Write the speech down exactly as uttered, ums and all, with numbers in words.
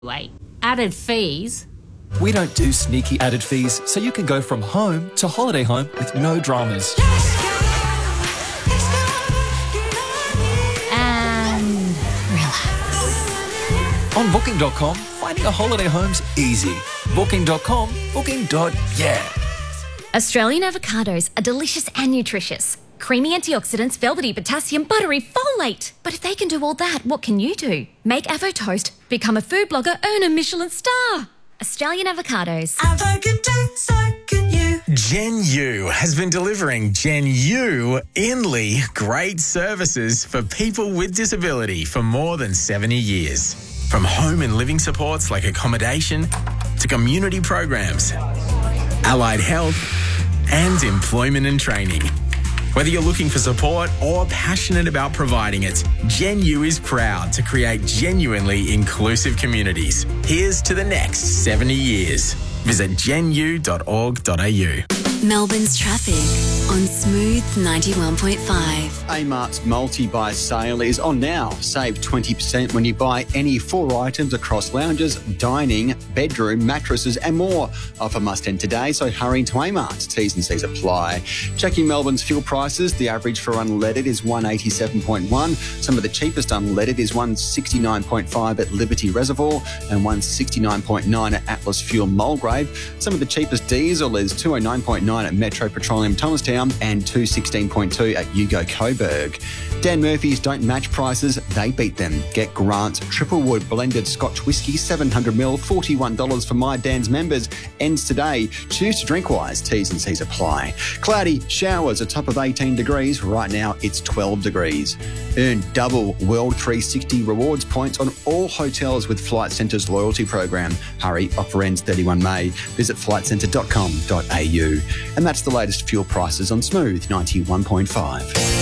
Wait, added fees? We don't do sneaky added fees, so you can go from home to holiday home with no dramas. And relax. On booking dot com, finding a holiday home's easy. booking dot com, booking. Yeah. Australian avocados are delicious and nutritious. Creamy antioxidants, velvety potassium, buttery folate. But if they can do all that, what can you do? Make Avo Toast, become a food blogger, earn a Michelin star. Australian avocados. Avo can do, so can you. Gen U has been delivering Gen U Inly great services for people with disability for more than seventy years. From home and living supports like accommodation to community programs, allied health and employment and training. Whether you're looking for support or passionate about providing it, Gen U is proud to create genuinely inclusive communities. Here's to the next seventy years. Visit gen u dot org dot a u. Melbourne's traffic on Smooth ninety-one point five. Amart's multi-buy sale is on now. Save twenty percent when you buy any four items across lounges, dining, bedroom, mattresses and more. Offer must end today, so hurry to Amart's. T's and C's apply. Checking Melbourne's fuel prices, the average for unleaded is one eighty-seven point one. Some of the cheapest unleaded is one sixty-nine point five at Liberty Reservoir and one sixty-nine point nine at Atlas Fuel Mulgrave. Some of the cheapest diesel is two oh nine point nine at Metro Petroleum Thomastown and two sixteen point two at Yugo Coburg. Dan Murphy's don't match prices, they beat them. Get Grant's Triple Wood Blended Scotch Whisky seven hundred mil, forty-one dollars for My Dan's members. Ends today. Choose to drink wise. T's and C's apply. Cloudy showers, a top of eighteen degrees. Right now it's twelve degrees. Earn double World three sixty rewards points on all hotels with Flight Centre's loyalty program. Hurry, offer ends thirty-first May. Visit flight centre dot com dot a u. And that's the latest fuel prices on Smooth ninety-one point five.